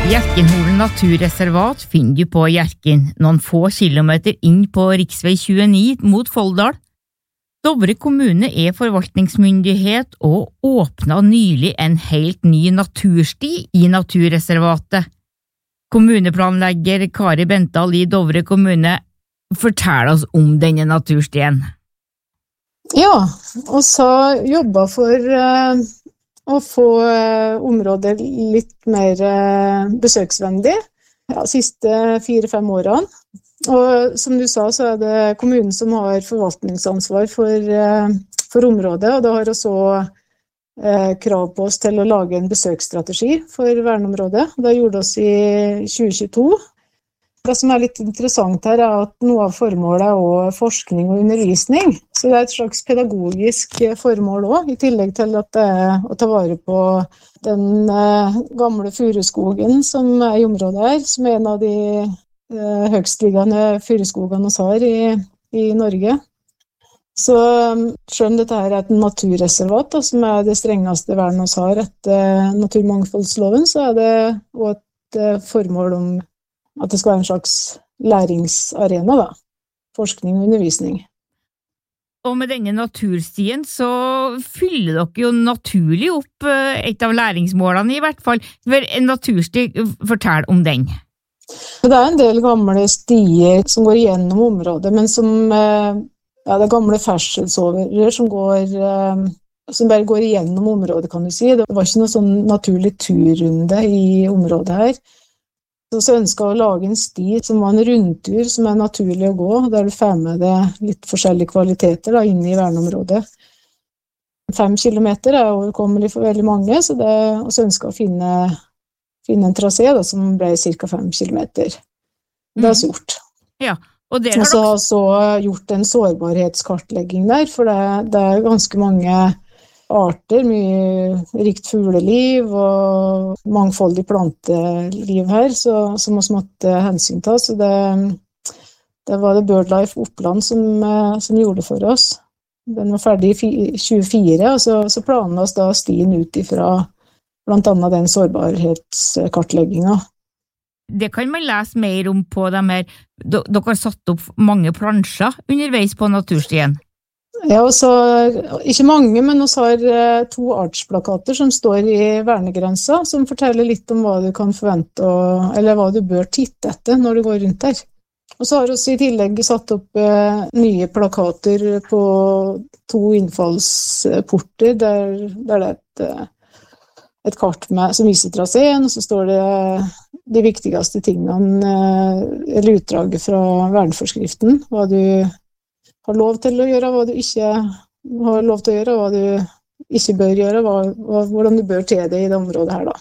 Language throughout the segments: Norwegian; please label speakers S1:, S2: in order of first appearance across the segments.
S1: Hjerkenholen naturreservat finner du på Hjerken, noen få kilometer inn på riksvei 29 mot Folldal. Dovre kommune forvaltningsmyndighet og åpnet nylig en helt ny natursti i naturreservatet. Kommuneplanlegger Kari Bental i Dovre kommune forteller oss om denne naturstien.
S2: Ja, og så jobbet for å få området litt mer besøksvennlig siste 4-5 årene. Og som du sa, så det kommunen som har forvaltningsansvar for området, og da har også krav på oss til å lage en besøksstrategi for verneområdet. Det gjorde oss i 2022. Det som litt interessant her at noe av formålet også forskning og undervisning. Så det et slags pedagogisk formål også, i tillegg til at det å ta vare på den gamle furuskogen som i området her, som en av de høgstliggende furuskogene vi har i Norge. Så selv om dette her et naturreservat, da, som det strengeste vernet vi har etter naturmangfoldsloven, så det også et formål om at det skal være en slags læringsarena, da. Forskning og undervisning.
S1: Og med denne naturstien så fyller dere jo naturlig opp et av læringsmålene i hvert fall. For en natursti, fortell om den.
S2: Det en del gamle stier som går gjennom området, men som det gamle ferdselsårer som bare går igjennom området, kan du si. Det var ikke noe sånn naturlig turrunde i området her. Så ønsket å lage en sti som var en rundtur som naturlig å gå, der du får med deg litt forskjellige kvaliteter da, inne i verneområdet. 5 kilometer overkommelig for veldig mange, så så ønsket å finne en trasé da, som ble ca. 5 kilometer. Det så gjort.
S1: Ja, og
S2: så gjort en sårbarhetskartlegging der, for det ganske mange arter, mye rikt fugleliv og mangfoldig planteliv her, som vi måtte hensyn ta. Så det var det BirdLife Oppland som gjorde det for oss. Den var ferdig i 2024, og så planlades da stien ut ifra blant annet den sårbarhetskartleggingen.
S1: Det kan man lese mer om på dem her. Dere har satt opp mange plansjer underveis på naturstien.
S2: Ja, og så, ikke mange, men vi har 2 artsplakater som står i vernegrensa, som forteller litt om hva du kan forvente, eller hva du bør titte etter når du går rundt der. Og så har vi i tillegg satt opp nye plakater på 2 innfallsporter, der det et kart som viser traseen, og så står det de viktigste tingene, eller utdraget fra verneforskriften, hva du har lov til å gjøre, hva du ikke har lov til å gjøre, hva du ikke bør gjøre, hvordan du bør til det i det området her da.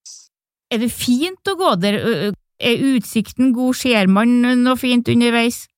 S1: Det fint å gå der? Utsikten god? Ser man noe fint underveis?